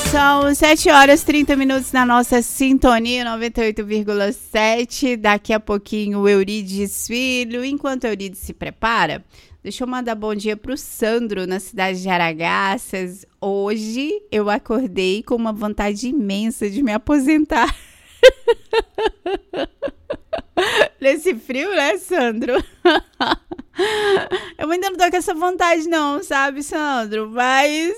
São 7 horas e 30 minutos na nossa sintonia 98,7. Daqui a pouquinho o Eurides Filho. Enquanto o Eurides se prepara, deixa eu mandar bom dia para o Sandro, na cidade de Aragaças. Hoje eu acordei com uma vontade imensa de me aposentar. Nesse frio, né, Sandro? Eu ainda não tô com essa vontade não, sabe, Sandro? Mas...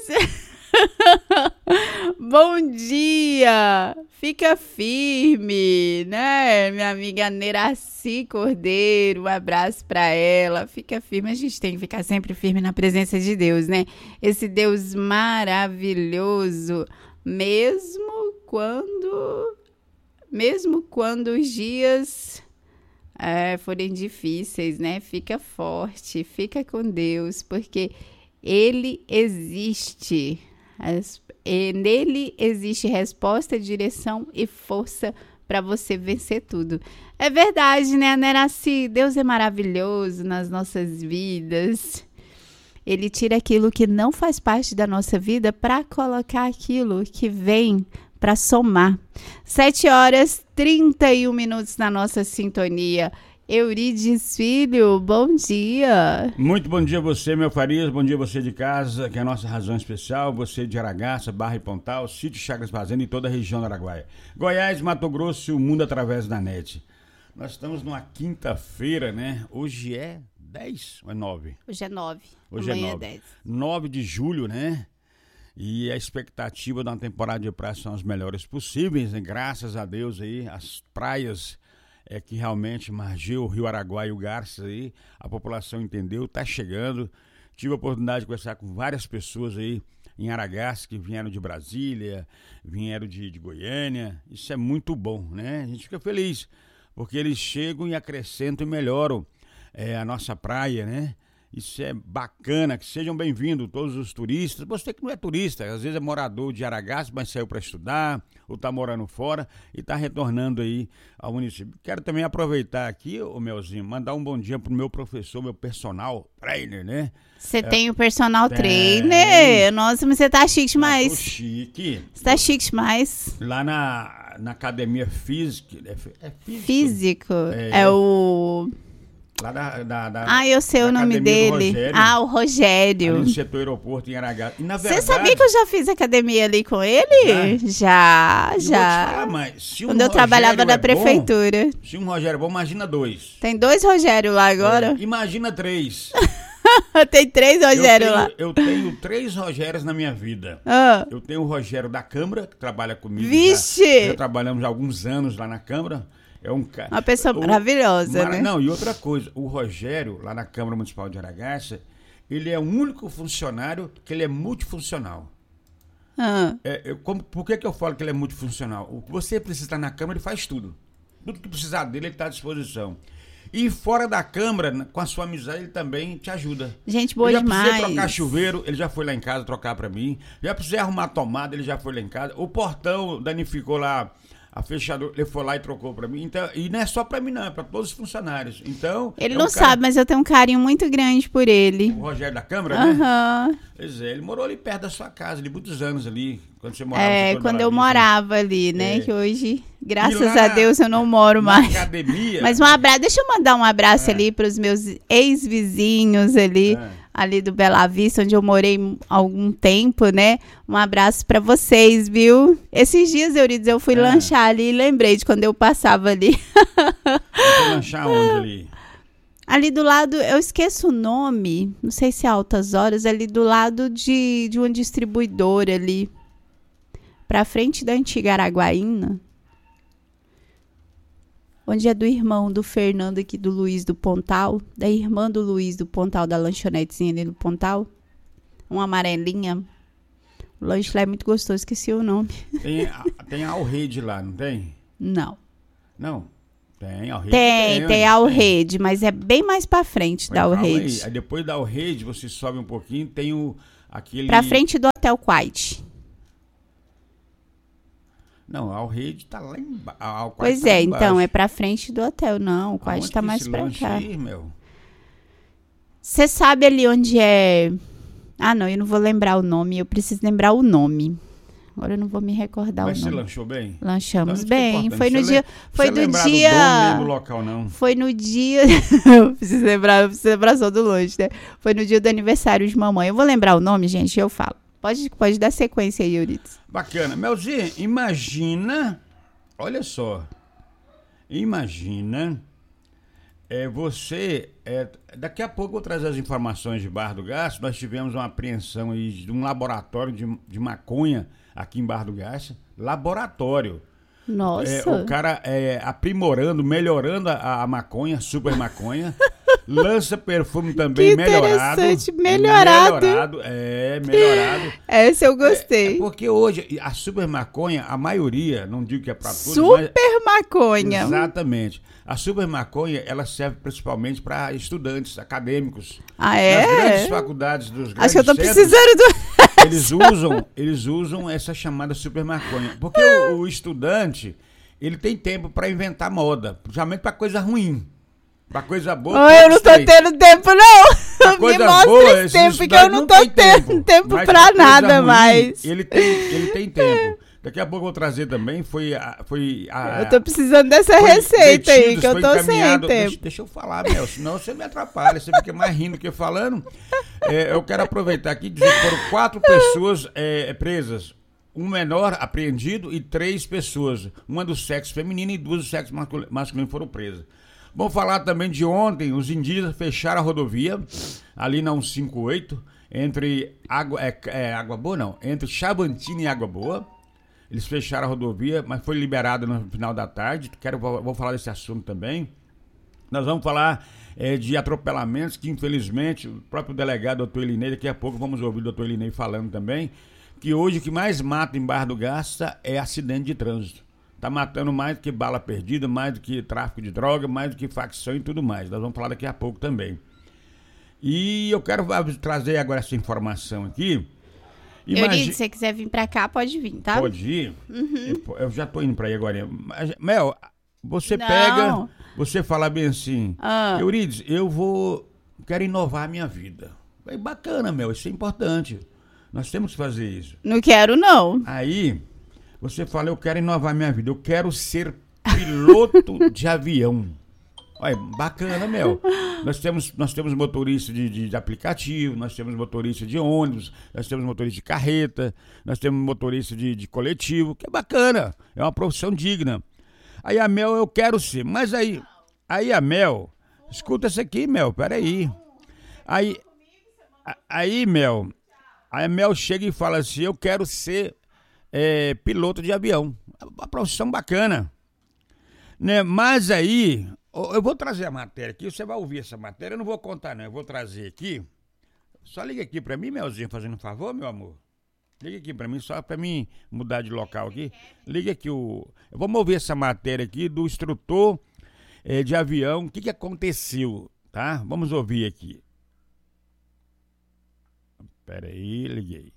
Bom dia! Fica firme, né? Minha amiga Neraci Cordeiro, um abraço pra ela. Fica firme, a gente tem que ficar sempre firme na presença de Deus, né? Esse Deus maravilhoso, mesmo quando os dias forem difíceis, né? Fica forte, fica com Deus, porque Ele existe. Nele existe resposta, direção e força para você vencer tudo. É verdade, né, Neraci? Deus é maravilhoso nas nossas vidas. Ele tira aquilo que não faz parte da nossa vida para colocar aquilo que vem para somar. 7 horas e 31 minutos na nossa sintonia. Eurides Filho, bom dia. Muito bom dia a você, meu Farias, bom dia a você de casa, que é a nossa razão especial, você de Aragaça, Barra e Pontal, Sítio Chagras Fazenda e toda a região do Araguaia. Goiás, Mato Grosso e o mundo através da net. Nós estamos numa quinta-feira, né? Hoje é 10 ou é 9? Hoje é 9. Hoje amanhã é 9. É 10. 9 de julho, né? E a expectativa da temporada de praia são as melhores possíveis, né? Graças a Deus aí, as praias... que realmente margeia o Rio Araguaia e o Garças aí, a população entendeu, tá chegando. Tive a oportunidade de conversar com várias pessoas aí em Aragaças que vieram de Brasília, vieram de Goiânia. Isso é muito bom, né? A gente fica feliz, porque eles chegam e acrescentam e melhoram a nossa praia, né? Isso é bacana, que sejam bem-vindos todos os turistas. Você que não é turista, às vezes é morador de Aragaças, mas saiu para estudar, ou está morando fora e está retornando aí ao município. Quero também aproveitar aqui, ô Melzinho, mandar um bom dia pro meu professor, meu personal trainer, né? Você tem o personal trainer? Nossa, mas você tá chique demais. Tô chique. Você tá chique demais. Lá na academia física. Físico? É o... Lá eu sei o nome dele. O Rogério. Ali no setor aeroporto em Aragaças. Você sabia que eu já fiz academia ali com ele? Já. Vou te falar, mas se quando eu trabalhava na prefeitura. Se um Rogério é bom, imagina 2. Tem 2 Rogério lá agora? Imagina 3. Tem 3 Rogério lá. Eu tenho 3 Rogérios na minha vida. Eu tenho o Rogério da Câmara, que trabalha comigo. Vixe! Já trabalhamos há alguns anos lá na Câmara. É um cara. Uma pessoa maravilhosa, né? Não, e outra coisa, o Rogério, lá na Câmara Municipal de Aragaças, ele é o único funcionário que ele é multifuncional. Por que eu falo que ele é multifuncional? O que você precisa estar na Câmara, ele faz tudo. Tudo que precisar dele, ele está à disposição. E fora da Câmara, com a sua amizade, ele também te ajuda. Gente boa demais. Já precisei trocar chuveiro, ele já foi lá em casa trocar pra mim. Já precisei arrumar a tomada, ele já foi lá em casa. O portão danificou lá, a fechadura, ele foi lá e trocou pra mim. Então, e não é só pra mim não, é pra todos os funcionários. Então, ele não sabe, mas eu tenho um carinho muito grande por ele. O Rogério da Câmara, né? Pois é, ele morou ali perto da sua casa, ali muitos anos ali, quando você morava. Quando eu morava ali, né? Que hoje, graças a Deus, eu não moro mais. Academia. Mas um abraço, deixa eu mandar um abraço ali pros meus ex-vizinhos ali do Bela Vista, onde eu morei há algum tempo, né? Um abraço pra vocês, viu? Esses dias, Eurides, eu fui lanchar ali e lembrei de quando eu passava ali. Você foi lanchar onde ali? Ali do lado, eu esqueço o nome, não sei se é Altas Horas, ali do lado de uma distribuidora ali, pra frente da antiga Araguaína, onde é do irmão do Fernando aqui, do Luiz do Pontal, da irmã do Luiz do Pontal, da lanchonetezinha ali do Pontal, uma amarelinha. O lanche lá é muito gostoso, esqueci o nome. Tem a Alrede lá, não tem? Não. Não? Tem Alrede. Tem a Alrede, mas é bem mais pra frente da Alrede. Aí depois da Alrede, você sobe um pouquinho, tem aquele... Pra frente do Hotel Quite. Não, a Alrede tá lá embaixo. Pois é, então, é pra frente do hotel. Não, o Quite tá mais pra cá. Você sabe ali onde é... Ah, não, eu não vou lembrar o nome, eu preciso lembrar o nome. Agora eu não vou me recordar Mas o nome. você lanchou bem? Lanchamos Então, bem. Foi no você dia. Foi você do lembrar dia. do dono nem do local, não. Foi no dia. Eu preciso lembrar só do lanche, né? Foi no dia do aniversário de mamãe. Eu vou lembrar o nome, gente, eu falo. Pode dar sequência aí, Euridice. Bacana. Melzinha, imagina. Olha só. Imagina. Daqui a pouco eu vou trazer as informações de Barra do Garça. Nós tivemos uma apreensão aí de um laboratório de maconha aqui em Barra do Garça. Laboratório. Nossa. O cara aprimorando, melhorando a maconha, super maconha. Lança perfume também Que melhorado. interessante, melhorado. Melhorado. Essa eu gostei. Porque hoje a super maconha, a maioria, não digo que é para todos, Super maconha. Exatamente. A super maconha, ela serve principalmente para estudantes acadêmicos. Ah, é? Nas grandes faculdades dos grandes Acho que eu tô centros, precisando do... eles usam essa chamada super maconha. Porque o estudante, ele tem tempo para inventar moda, principalmente para coisa ruim. Pra coisa boa. Eu não tô tendo tempo, não. Coisa Me mostra boa, esse tempo, que eu não tô tendo tempo mas pra nada ruim, mais. Ele tem tempo. Daqui a pouco eu vou trazer também, eu tô precisando dessa receita aí, que eu tô sem tempo. Deixa eu falar, Mel, senão você me atrapalha, você fica mais rindo que falando. Eu quero aproveitar aqui e dizer que foram 4 pessoas presas. Um menor apreendido e 3 pessoas. Uma do sexo feminino e 2 do sexo masculino foram presas. Vamos falar também de ontem, os indígenas fecharam a rodovia, ali na 158, entre Água Boa não, entre Chavantina e Água Boa. Eles fecharam a rodovia, mas foi liberada no final da tarde. Vou falar desse assunto também. Nós vamos falar de atropelamentos que, infelizmente, o próprio delegado, doutor Elinei, daqui a pouco vamos ouvir o doutor Elinei falando também, que hoje o que mais mata em Barra do Garça é acidente de trânsito. Tá matando mais do que bala perdida, mais do que tráfico de droga, mais do que facção e tudo mais. Nós vamos falar daqui a pouco também. E eu quero trazer agora essa informação aqui. Euridice, se você quiser vir pra cá, pode vir, tá? Pode ir? Uhum. Eu já tô indo pra aí agora. Mel, você você fala bem assim, Euridice, quero inovar a minha vida. É bacana, Mel, isso é importante. Nós temos que fazer isso. Não quero, não. Aí, você fala, eu quero inovar a minha vida, eu quero ser piloto de avião. Olha, bacana, Mel. Nós temos motorista de aplicativo, nós temos motorista de ônibus, nós temos motorista de carreta, nós temos motorista de coletivo, que é bacana, é uma profissão digna. Aí a Mel, eu quero ser, mas aí a Mel, escuta isso aqui, Mel, peraí. Aí, Mel, a Mel chega e fala assim, eu quero ser piloto de avião. Uma profissão bacana. Né? Mas aí... Eu vou trazer a matéria aqui, você vai ouvir essa matéria, eu não vou contar não, eu vou trazer aqui. Só liga aqui pra mim, Melzinho, fazendo um favor, meu amor. Liga aqui pra mim, só pra mim mudar de local aqui. Liga aqui Vamos ouvir essa matéria aqui do instrutor de avião, o que aconteceu, tá? Vamos ouvir aqui. Pera aí, liguei.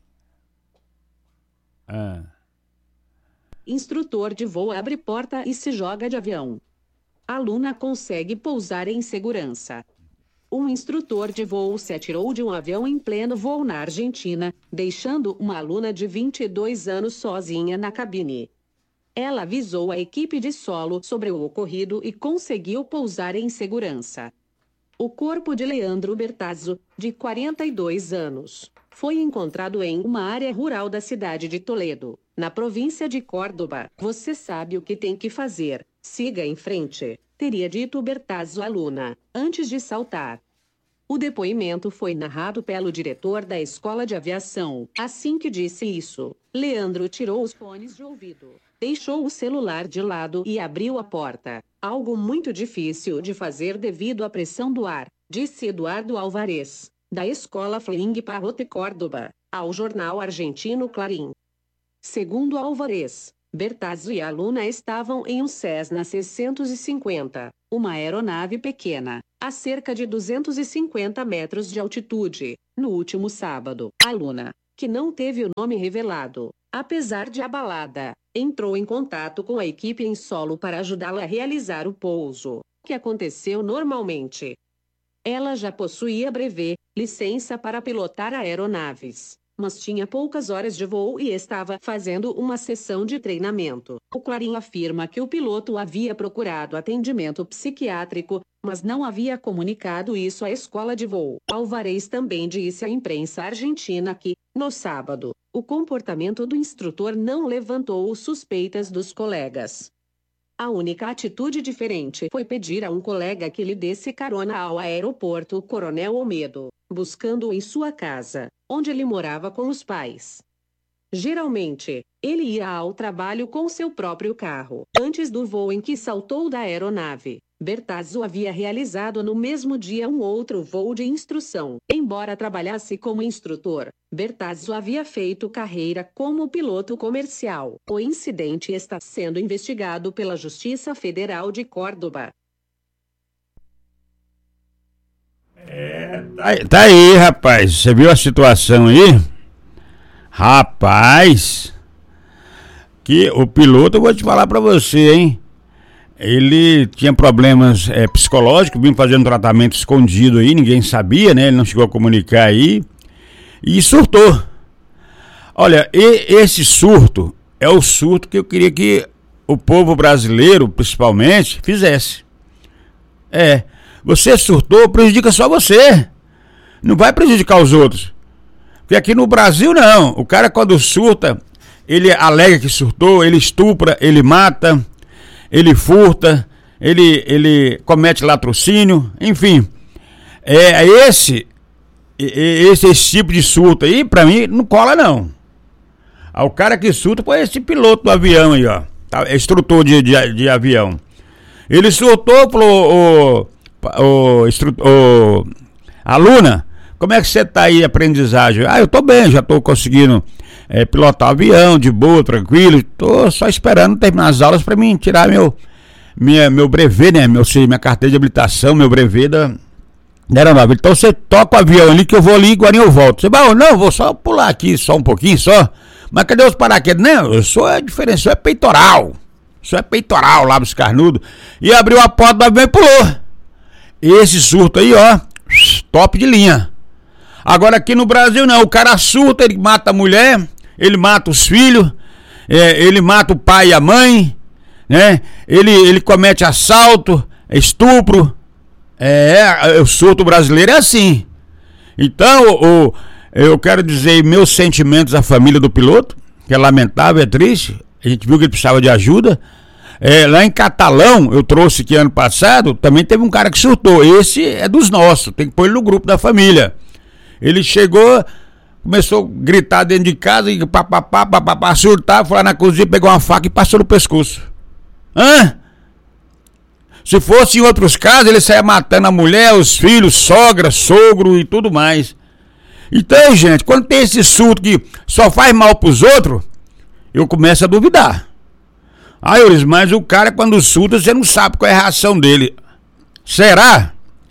Instrutor de voo abre porta e se joga de avião. Aluna consegue pousar em segurança. Um instrutor de voo se atirou de um avião em pleno voo na Argentina, deixando uma aluna de 22 anos sozinha na cabine. Ela avisou a equipe de solo sobre o ocorrido e conseguiu pousar em segurança. O corpo de Leandro Bertazzo, de 42 anos, foi encontrado em uma área rural da cidade de Toledo, na província de Córdoba. Você sabe o que tem que fazer. Siga em frente, teria dito Bertazzo à aluna, antes de saltar. O depoimento foi narrado pelo diretor da escola de aviação. Assim que disse isso, Leandro tirou os fones de ouvido, deixou o celular de lado e abriu a porta. Algo muito difícil de fazer devido à pressão do ar, disse Eduardo Alvarez, da escola Fling Parrote Córdoba, ao jornal argentino Clarín. Segundo Alvarez, Bertazzo e a aluna estavam em um Cessna 650, uma aeronave pequena, a cerca de 250 metros de altitude, no último sábado. A aluna, que não teve o nome revelado, apesar de abalada, entrou em contato com a equipe em solo para ajudá-la a realizar o pouso, que aconteceu normalmente. Ela já possuía brevet, licença para pilotar aeronaves. mas tinha poucas horas de voo e estava fazendo uma sessão de treinamento. O Clarim afirma que o piloto havia procurado atendimento psiquiátrico, mas não havia comunicado isso à escola de voo. Alvarez também disse à imprensa argentina que, no sábado, o comportamento do instrutor não levantou suspeitas dos colegas. A única atitude diferente foi pedir a um colega que lhe desse carona ao aeroporto Coronel Olmedo, buscando-o em sua casa, onde ele morava com os pais. Geralmente, ele ia ao trabalho com seu próprio carro. Antes do voo em que saltou da aeronave, Bertazzo havia realizado no mesmo dia um outro voo de instrução. Embora trabalhasse como instrutor, Bertazzo havia feito carreira como piloto comercial. O incidente está sendo investigado pela Justiça Federal de Córdoba. Tá aí, rapaz. Você viu a situação aí? Rapaz, que o piloto, eu vou te falar pra você, hein? Ele tinha problemas psicológicos, vinha fazendo tratamento escondido aí, ninguém sabia, né? Ele não chegou a comunicar aí e surtou. Olha, esse surto é o surto que eu queria que o povo brasileiro, principalmente, fizesse. Você surtou, prejudica só você, não vai prejudicar os outros. Porque aqui no Brasil não, o cara quando surta, ele alega que surtou, ele estupra, ele mata, ele furta, ele comete latrocínio, enfim. Esse tipo de surto aí, pra mim, não cola não. O cara que surta foi esse piloto do avião aí, ó, instrutor de avião. Ele surtou, falou, aluna, como é que você tá aí, aprendizagem? Eu tô bem, já tô conseguindo pilotar o avião de boa, tranquilo. Tô só esperando terminar as aulas pra mim tirar meu brevet, né? Minha carteira de habilitação, meu brevet da aeronave. Então você toca o avião ali que eu vou ali e agora eu volto. Você vai, não, vou só pular aqui, só um pouquinho, só. Mas cadê os paraquedas? Não, eu sou a diferença, sou peitoral. Sou peitoral lá dos carnudos. E abriu a porta do avião e pulou. Esse surto aí, ó, top de linha. Agora aqui no Brasil não, o cara surta, ele mata a mulher, ele mata os filhos, ele mata o pai e a mãe, né? Ele comete assalto, estupro. O surto brasileiro é assim. Então, eu quero dizer meus sentimentos à família do piloto, que é lamentável, é triste. A gente viu que ele precisava de ajuda. Lá em Catalão, eu trouxe aqui ano passado, também teve um cara que surtou. Esse é dos nossos, tem que pôr ele no grupo da família. Ele chegou, começou a gritar dentro de casa e papapá, surtar, foi lá na cozinha, pegou uma faca e passou no pescoço. Se fosse em outros casos, ele saia matando a mulher, os filhos, sogra, sogro e tudo mais. Então, gente, quando tem esse surto que só faz mal pros outros, eu começo a duvidar. Euris, mas o cara quando surta, você não sabe qual é a reação dele. Será?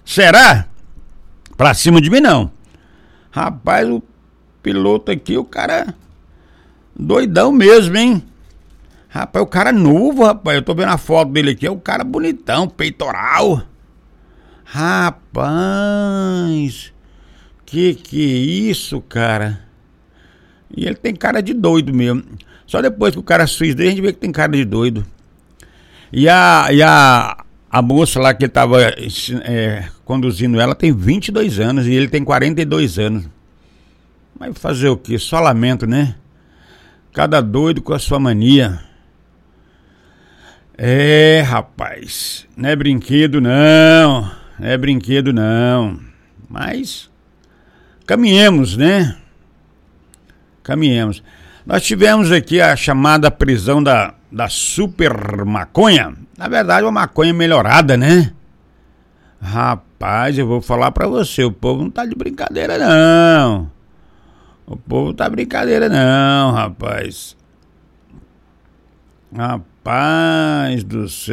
Pra cima de mim não. Rapaz, o piloto aqui, o cara doidão mesmo, hein? Rapaz, o cara novo, rapaz. Eu tô vendo a foto dele aqui, é o cara bonitão, peitoral. Rapaz, que é isso, cara? E ele tem cara de doido mesmo. Só depois que o cara suíço dele, a gente vê que tem cara de doido. E a moça lá que ele tava conduzindo ela tem 22 anos e ele tem 42 anos. Mas fazer o quê? Só lamento, né? Cada doido com a sua mania. Rapaz, não é brinquedo não. Não é brinquedo não. Mas caminhemos, né? Caminhemos. Nós tivemos aqui a chamada prisão da super maconha. Na verdade, uma maconha melhorada, né? Rapaz, eu vou falar pra você, o povo não tá de brincadeira não. O povo tá brincadeira não, rapaz. Rapaz do céu.